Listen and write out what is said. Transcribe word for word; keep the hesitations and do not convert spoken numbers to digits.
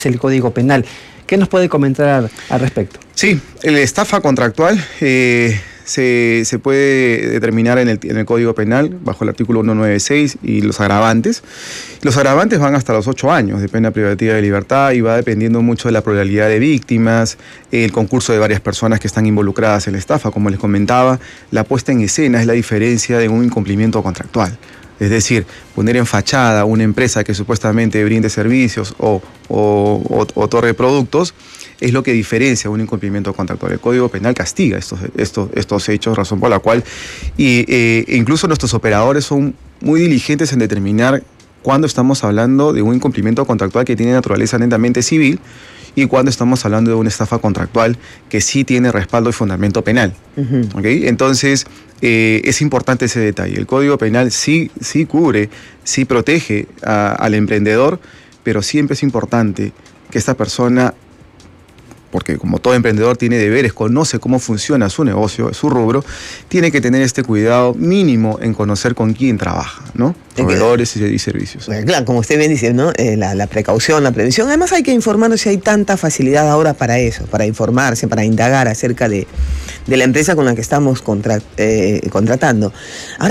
el Código Penal. ¿Qué nos puede comentar al respecto? Sí, la estafa contractual eh, se, se puede determinar en el, en el Código Penal bajo el artículo ciento noventa y seis y los agravantes. Los agravantes van hasta los ocho años de pena privativa de libertad y va dependiendo mucho de la probabilidad de víctimas, el concurso de varias personas que están involucradas en la estafa. Como les comentaba, la puesta en escena es la diferencia de un incumplimiento contractual. Es decir, poner en fachada una empresa que supuestamente brinde servicios o, o, o otorgue productos es lo que diferencia un incumplimiento contractual. El Código Penal castiga estos, estos, estos hechos, razón por la cual y, eh, incluso nuestros operadores son muy diligentes en determinar cuándo estamos hablando de un incumplimiento contractual que tiene naturaleza netamente civil y cuando estamos hablando de una estafa contractual que sí tiene respaldo y fundamento penal. Uh-huh. ¿Okay? Entonces, eh, es importante ese detalle. El Código Penal sí, sí cubre, sí protege a, al emprendedor, pero siempre es importante que esta persona, porque como todo emprendedor tiene deberes, conoce cómo funciona su negocio, su rubro, tiene que tener este cuidado mínimo en conocer con quién trabaja, ¿no? Proveedores y, y servicios. Claro, como usted bien dice, ¿no? Eh, la, la precaución, la prevención. Además hay que informarnos si hay tanta facilidad ahora para eso, para informarse, para indagar acerca de, de la empresa con la que estamos contra, eh, contratando. Ahora,